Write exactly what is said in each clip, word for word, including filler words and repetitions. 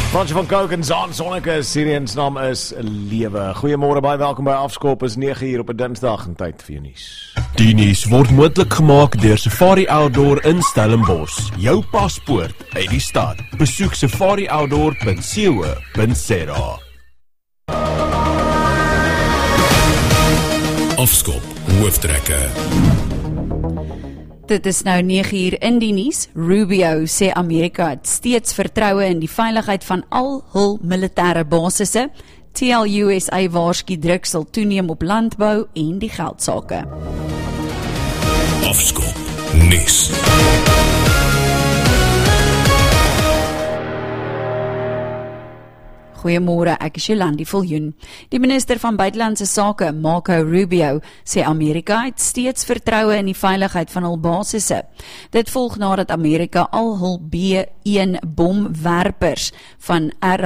Fransje van Coke en Zaan Sonneke, Syriëns naam is Lewe. Goeiemôre, baie welkom by Afskop, is nege uur op 'n Dinsdag en tyd vir jou nuus. Die nuus word moontlik gemaak deur Safari Outdoor in Stellenbosch. Jou paspoort uit die stad. Besoek safari outdoor punt co punt za. Afskop, hooftrekke. Dit is nou nege uur in die nuus. Rubio sê Amerika het steeds vertroue in die veiligheid van al hul militêre basisse. T L U S A waarsku druk sal toeneem op landbou en die geldsake. Afskop, nuus. Goeiemôre, ek is Jolandi Viljoen. Die minister van Buitelandse Sake, Marco Rubio, sê Amerika het steeds vertroue in die veiligheid van hul basisse. Dit volg nadat Amerika al hul B een bomwerpers van R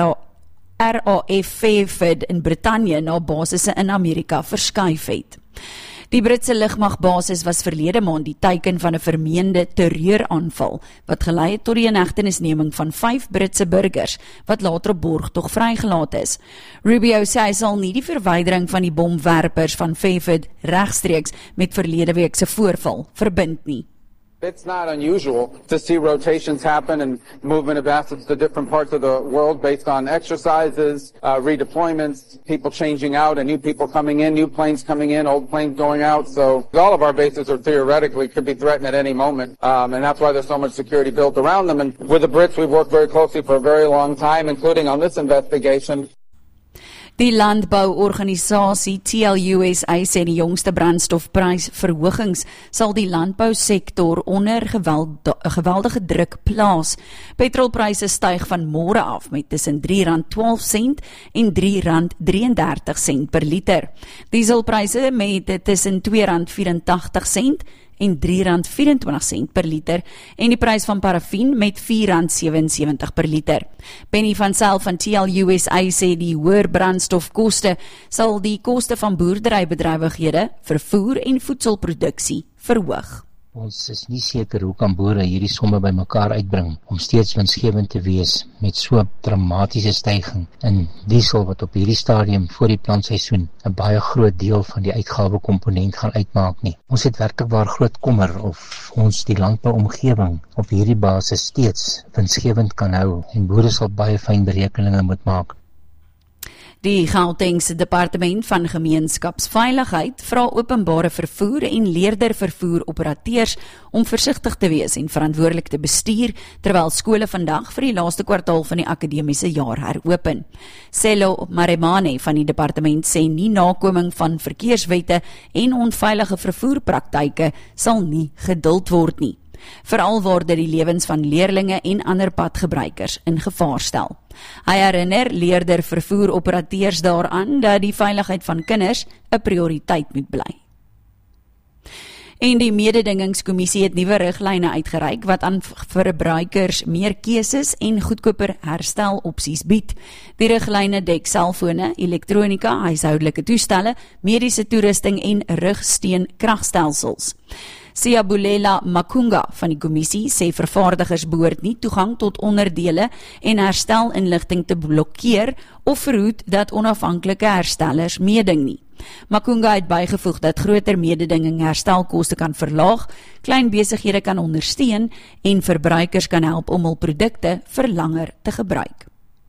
A F Fairfield in Brittanje na basisse in Amerika verskuif het. Die Britse lugmagbasis was verlede maand die teiken van 'n vermeende terreuraanval wat gelei het tot die inhegtenisneming van vyf Britse burgers wat later op borgtog vrygelaat is. Rubio sê hy sal nie die verwydering van die bomwerpers van Fairfield regstreeks met verlede week se voorval verbind nie. It's not unusual to see rotations happen and movement of assets to different parts of the world based on exercises, uh, redeployments, people changing out and new people coming in, new planes coming in, old planes going out. So all of our bases are theoretically could be threatened at any moment. Um, and that's why there's so much security built around them. And with the Brits, we've worked very closely for a very long time, including on this investigation. Die landbouorganisasie T L U S A sê die jongste brandstofprysverhogings sal die landbousektor onder geweld, geweldige druk plaas. Petrolpryse styg van môre af met tussen drie rand twaalf sent en drie rand drie en dertig sent per liter. Dieselpryse met tussen twee rand vyf en tagtig sent en drie rand vyf en twintig sent per liter en die prys van parafin met vier rand sewe en sewenttig per liter. Penny van Sail van T L U S A sê die hoër brandstofkoste sal die koste van boerderybedrywighede, vervoer en voedselproduksie verhoog. Ons is nie seker hoe kan boere hierdie somme bymekaar uitbring om steeds winsgewend te wees met so 'n dramatiese styging in diesel wat op hierdie stadium voor die plantseisoen 'n baie groot deel van die uitgawekomponent gaan uitmaak nie. Ons het werklik waar groot kommer of ons die landbouomgewing op hierdie basis steeds winsgewend kan hou en boere sal baie fyn berekeninge moet maak. Die Gautengse Departement van Gemeenskapsveiligheid vra openbare vervoer en leerder vervoer operateurs om versigtig te wees en verantwoordelik te bestuur terwyl skole vandag vir die laaste kwartaal van die akademiese jaar heropen. Sello Maremane van die departement sê nie nakoming van verkeerswette en onveilige vervoerpraktyke sal nie geduld word nie. Veral word die lewens van leerlinge en ander padgebruikers in gevaar stel. Hy herinner leerder vervoeroperateurs daaraan dat die veiligheid van kinders 'n prioriteit moet bly. En die mededingingskommissie het nuwe riglyne uitgereik wat aan verbruikers meer keuses en goedkoper herstelopsies bied. Die riglyne dek selfone, elektronika, huishoudelike toestelle, mediese toerusting en rugsteun kragstelsels. Siyabulela Makunga van die kommissie sê vervaardigers behoort nie toegang tot onderdele en herstelinligting te blokkeer of verhoed dat onafhanklike herstellers meeding nie. Makunga het bygevoeg dat groter mededinging herstelkoste kan verlaag, klein besighede kan ondersteun en verbruikers kan help om hul produkte vir langer te gebruik.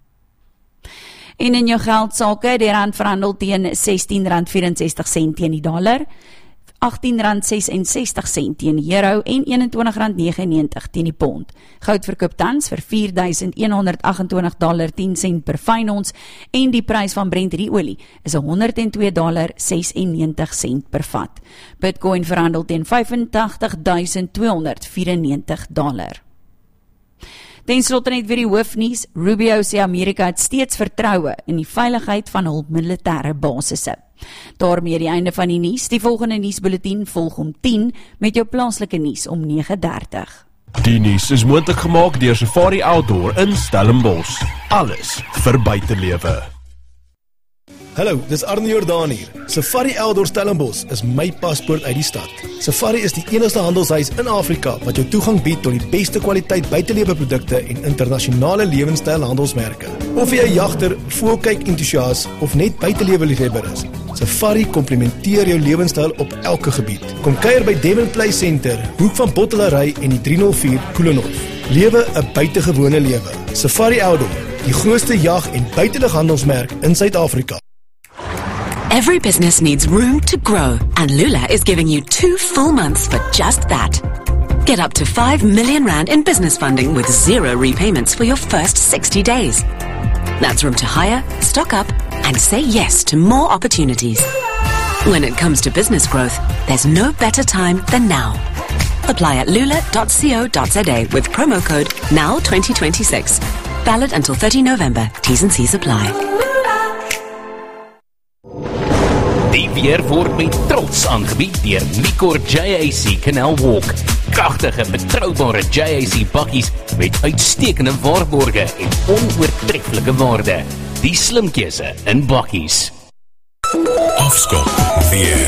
En in jou geldsake, die rand verhandel teen sestien rand vyf en sestig sent teen die dollar, agttien rand ses en sestig sent teen die euro en eenentwintig rand nege en negentig teen die pond. Goud verkoop tans vir vier duisend een honderd agt en twintig dollar tien sent per fyn ons en die prys van Brent olie is honderd en twee dollar ses en negentig sent per vat. Bitcoin verhandel teen vyf en tagtig duisend twee honderd vyf en negentig dollar. Ten slotte net weer die hoofnuus. Rubio sê Amerika het steeds vertroue in die veiligheid van hul militêre basisse. Daarmee die einde van die nuus. Die volgende nuusbulletin volg om tien met jou plaaslike nuus om nege dertig. Die nuus is moontlik gemaak deur Safari Outdoor in Stellenbosch. Alles vir buitelewe. Hallo, dis Arne Jordaan hier. Safari Outdoor Stellenbosch is my paspoort uit die stad. Safari is die enigste handelshuis in Afrika wat jou toegang bied tot die beste kwaliteit buiteleweprodukte en internasionale lewenstyl handelsmerke. Of jy 'n jagter, voelkyk entoesias of net buitelewe-liefhebber is, Safari komplementeer jou lewenstyl op elke gebied. Kom kuier by Devon Play Center, hoek van Bottelarij en die drie nul vier Koelenhof. Lewe 'n buitengewone lewe. Safari Outdoor, die grootste jag- en buitelughandelsmerk in Suid-Afrika. Every business needs room to grow, and Lula is giving you two full months for just that. Get up to five million rand in business funding with zero repayments for your first sixty days. That's room to hire, stock up, and say yes to more opportunities. When it comes to business growth, there's no better time than now. Apply at lula dot co dot za with promo code N O W twenty twenty-six. Valid until thirty November. T's and C's apply. Die weer word met trots aangebied deur Micor J A C Canal Walk. Kragtige, betroubare J A C bakkies met uitstekende waarborge en onoortreffelike waarde. Die slim keuse in bakkies. Afskop weer.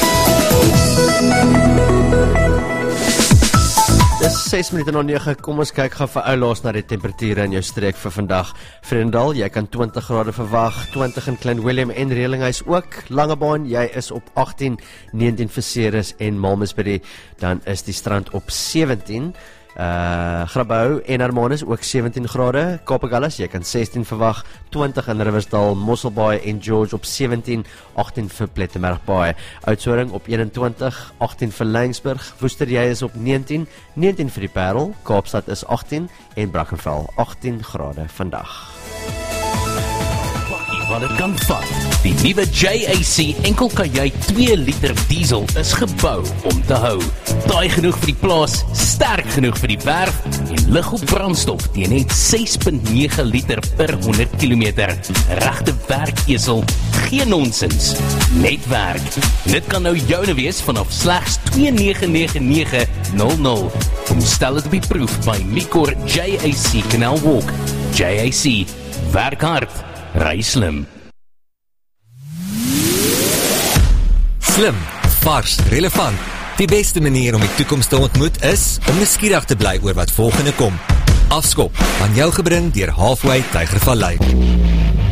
Dis ses minute na nege, kom ons kyk gou vir oulaas na die temperature in jou streek vir vandag. Vredendal, jy kan twintig grade verwag, twintig in Klein Willem en Relinghuis ook. Langebaan, jy is op agttien, negentien vir Ceres en Malmesbury, dan is die strand op sewentien. Uh, Grabouw en Hermanus ook sewentien grade, Kaapagullis, jy kan sestien verwag, twintig in Riversdal, Mosselbaai en George op sewentien, agttien vir Plettenbergbaai, Oudtshoorn op eenentwintig, agttien vir Laingsburg, Woester jy is op negentien, negentien vir die Parel, Kaapstad is agttien en Brackenfell agttien grade vandag. Wat het kan vat. Die nuwe J A C enkel kajuit twee liter diesel is gebou om te hou. Taai genoeg vir die plaas, sterk genoeg vir die werf en lig op brandstof teen net ses komma nege liter per honderd kilometer. Regte werkesel, geen nonsens, net werk. Dit kan nou joune wees vanaf slegs twee nege nege nege nul nul. Kom stel dit op die proef by Micor J A C Canal Walk. J A C, werk hard. Ry slim. Slim, vars, relevant. Die beste manier om die toekoms te ontmoet is om nuuskierig te bly oor wat volgende kom. Afskop, aan jou gebring deur Halfway Tygervallei.